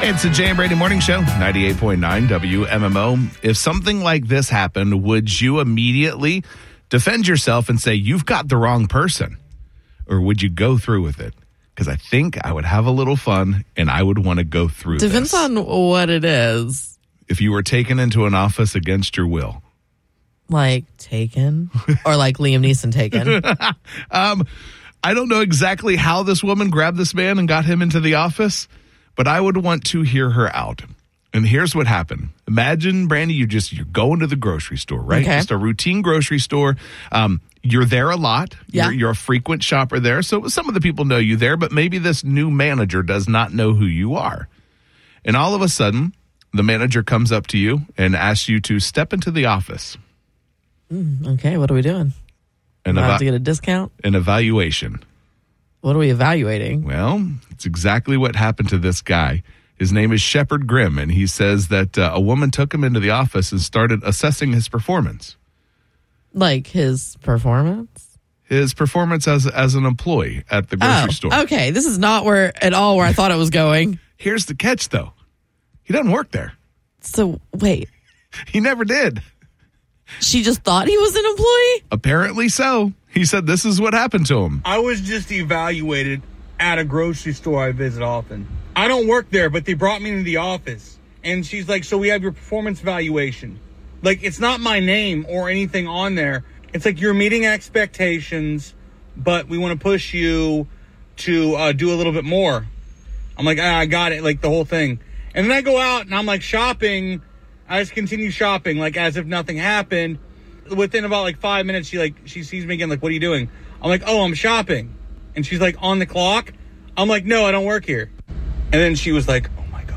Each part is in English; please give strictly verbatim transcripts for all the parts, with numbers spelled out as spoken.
It's the Jay and Brady Morning Show, ninety-eight point nine W M M O. If something like this happened, would you immediately defend yourself and say, you've got the wrong person? Or would you go through with it? Because I think I would have a little fun and I would want to go through Depends this. on what it is. If you were taken into an office against your will. Like Taken? Or like Liam Neeson Taken? um, I don't know exactly how this woman grabbed this man and got him into the office, but I would want to hear her out. And here's what happened. Imagine, Brandy, you just, you're going to the grocery store, right? Okay. Just a routine grocery store. Um, you're there a lot. Yeah. You're, you're a frequent shopper there. So some of the people know you there, but maybe this new manager does not know who you are. And all of a sudden, the manager comes up to you and asks you to step into the office. Mm, okay, what are we doing? An, Am I eva- have to get a discount? an evaluation. What are we evaluating? Well, it's exactly what happened to this guy. His name is Shepard Grimm, and he says that uh, a woman took him into the office and started assessing his performance. Like his performance? His performance as as an employee at the grocery Oh, store. okay. This is not where at all where I thought it was going. Here's the catch, though. He doesn't work there. So, wait. He never did. She just thought he was an employee? Apparently so. He said this is what happened to him. I was just evaluated at a grocery store I visit often. I don't work there, but they brought me into the office. And she's like, so we have your performance evaluation. Like, it's not my name or anything on there. It's like you're meeting expectations, but we want to push you to uh, do a little bit more. I'm like, ah, I got it, like the whole thing. And then I go out and I'm like shopping. I just continue shopping, like as if nothing happened. Within about like five minutes, she like she sees me again, like, what are you doing? I'm like, oh, I'm shopping. And she's like, on the clock? I'm like, no, I don't work here. And then she was like, oh my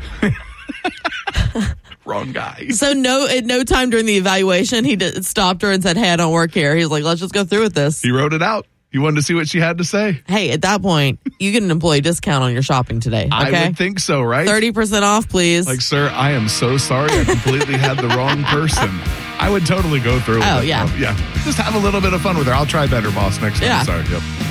God. Wrong guy. So no, at no time during the evaluation, he did, stopped her and said, hey, I don't work here. He's like, let's just go through with this. He wrote it out. He wanted to see what she had to say. Hey, at that point, you get an employee discount on your shopping today. Okay? I would think so, right? thirty percent off, please. Like, sir, I am so sorry. I completely had the wrong person. I would totally go through with Oh, it. yeah. Yeah. Just have a little bit of fun with her. I'll try better, boss, next time. Yeah. Sorry. Yep.